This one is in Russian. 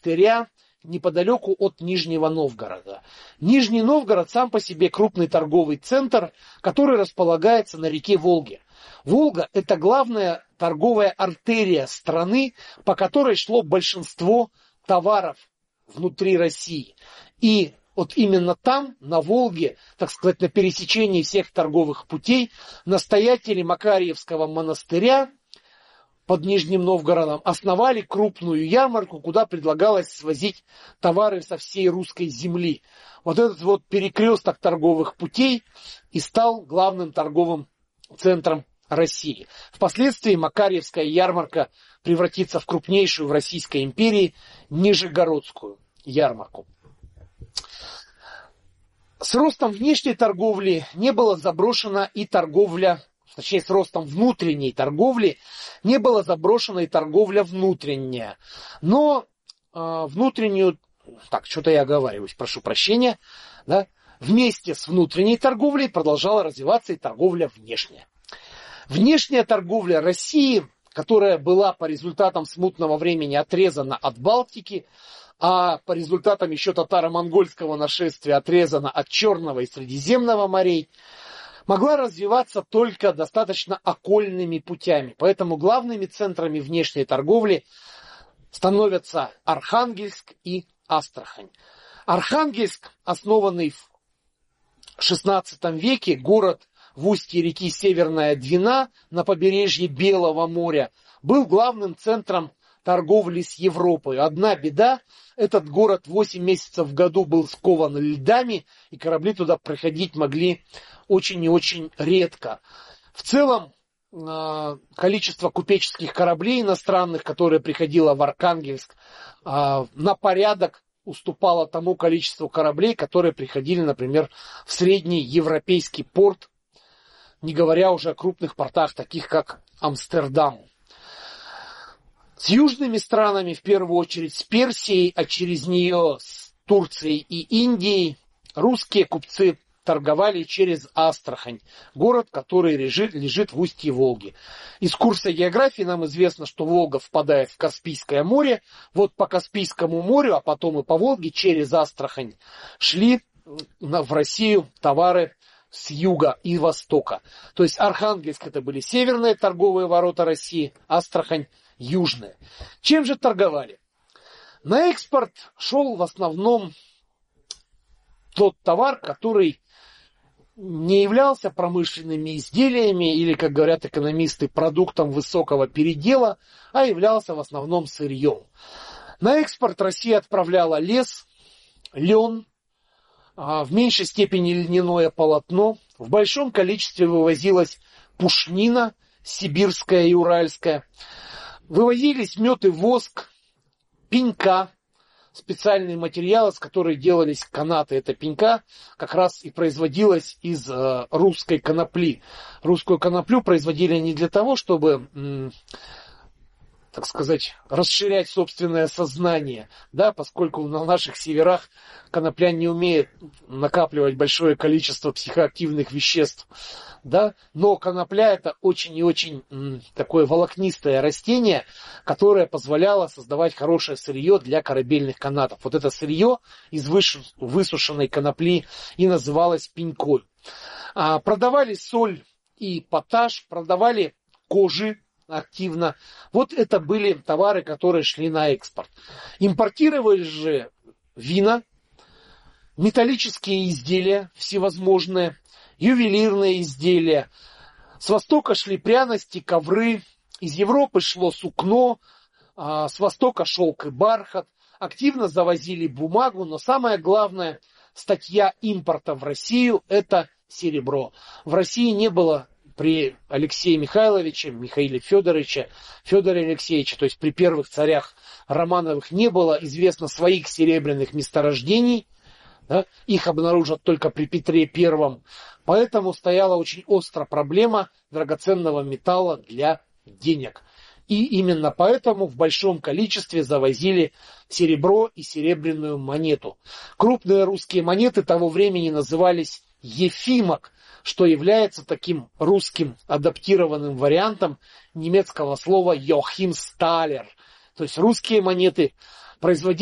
монастыря неподалеку от Нижнего Новгорода. Нижний Новгород сам по себе крупный торговый центр, который располагается на реке Волге. Волга – это главная торговая артерия страны, по которой шло большинство товаров внутри России. И вот именно там, на Волге, так сказать, на пересечении всех торговых путей, настоятели Макарьевского монастыря под Нижним Новгородом основали крупную ярмарку, куда предлагалось свозить товары со всей русской земли. Вот этот вот перекресток торговых путей и стал главным торговым центром России. Впоследствии Макарьевская ярмарка превратится в крупнейшую в Российской империи Нижегородскую ярмарку. С ростом внешней торговли не была заброшена и торговля, точнее, с ростом внутренней торговли не была заброшена и торговля внутренняя. Но внутреннюю, так, что-то я оговариваюсь, прошу прощения, да, вместе с внутренней торговлей продолжала развиваться и торговля внешняя. Внешняя торговля России, которая была по результатам смутного времени отрезана от Балтики, а по результатам еще татаро-монгольского нашествия отрезана от Черного и Средиземного морей, могла развиваться только достаточно окольными путями. Поэтому главными центрами внешней торговли становятся Архангельск и Астрахань. Архангельск, основанный в XVI веке, город в устье реки Северная Двина на побережье Белого моря, был главным центром торговли с Европой. Одна беда, этот город 8 месяцев в году был скован льдами, и корабли туда проходить могли очень и очень редко. В целом, количество купеческих кораблей иностранных, которое приходило в Архангельск, на порядок уступало тому количеству кораблей, которые приходили, например, в средний европейский порт, не говоря уже о крупных портах, таких как Амстердам. С южными странами, в первую очередь с Персией, а через нее с Турцией и Индией, русские купцы торговали через Астрахань, город, который лежит в устье Волги. Из курса географии нам известно, что Волга впадает в Каспийское море. Вот по Каспийскому морю, а потом и по Волге через Астрахань шли в Россию товары с юга и востока. То есть Архангельск — это были северные торговые ворота России, Астрахань — южные. Чем же торговали? На экспорт шел в основном тот товар, который не являлся промышленными изделиями или, как говорят экономисты, продуктом высокого передела, а являлся в основном сырьем. На экспорт Россия отправляла лес, лен, в меньшей степени льняное полотно. В большом количестве вывозилась пушнина сибирская и уральская. Вывозились мед и воск, пенька, специальные материалы, с которых делались канаты. Эта пенька как раз и производилась из русской конопли. Русскую коноплю производили не для того, чтобы, так сказать, расширять собственное сознание, да, поскольку на наших северах конопля не умеет накапливать большое количество психоактивных веществ, да, но конопля — это очень и очень такое волокнистое растение, которое позволяло создавать хорошее сырье для корабельных канатов. Вот это сырье из высушенной конопли и называлось пенькой. Продавали соль и поташ, продавали кожи активно. Вот это были товары, которые шли на экспорт. Импортировали же вина, металлические изделия всевозможные, ювелирные изделия. С востока шли пряности, ковры. Из Европы шло сукно, с востока шелк и бархат. Активно завозили бумагу, но самое главное статья импорта в Россию — это серебро. В России не было при Алексее Михайловиче, Михаиле Федоровиче, Федоре Алексеевиче, то есть при первых царях Романовых, не было известно своих серебряных месторождений. Да? Их обнаружат только при Петре I. Поэтому стояла очень острая проблема драгоценного металла для денег. И именно поэтому в большом количестве завозили серебро и серебряную монету. Крупные русские монеты того времени назывались ефимок, что является таким русским адаптированным вариантом немецкого слова Йохимсталер. То есть русские монеты производили